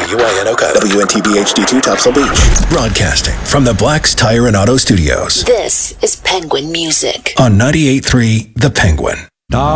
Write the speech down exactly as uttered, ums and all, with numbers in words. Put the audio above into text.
W I N Oka, W N T B H D two Topsail Beach. Broadcasting from the Black's Tire and Auto Studios. This is Penguin Music On ninety-eight point three The Penguin.